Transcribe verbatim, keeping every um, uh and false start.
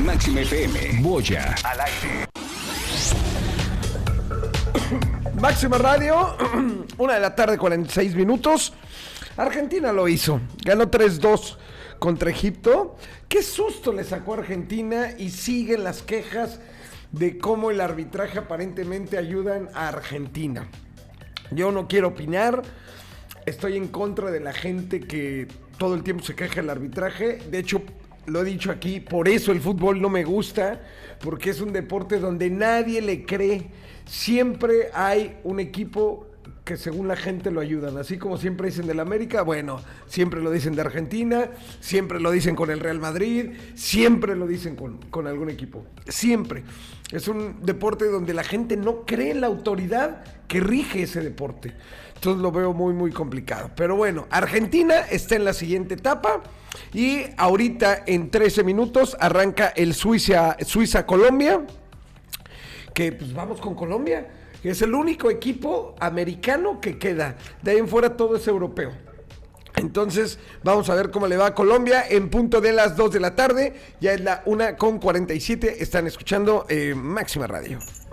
Máxima F M. Boya al aire. Máxima Radio, una de la tarde, cuarenta y seis minutos. Argentina lo hizo, ganó tres dos contra Egipto. Qué susto le sacó a Argentina y siguen las quejas de cómo el arbitraje aparentemente ayudan a Argentina. Yo no quiero opinar, estoy en contra de la gente que todo el tiempo se queja del arbitraje. De hecho, lo he dicho aquí, por eso el fútbol no me gusta, porque es un deporte donde nadie le cree. Siempre hay un equipo que según la gente lo ayudan, así como siempre dicen del América, bueno, siempre lo dicen de Argentina, siempre lo dicen con el Real Madrid, siempre lo dicen con, con algún equipo, siempre. Es un deporte donde la gente no cree en la autoridad que rige ese deporte. Entonces lo veo muy, muy complicado. Pero bueno, Argentina está en la siguiente etapa y ahorita en trece minutos arranca el Suiza, Suiza-Colombia, que pues vamos con Colombia, que es el único equipo americano que queda. De ahí en fuera todo es europeo. Entonces vamos a ver cómo le va a Colombia en punto de las dos de la tarde. Ya es la una con cuarenta y siete. Están escuchando eh, Máxima Radio.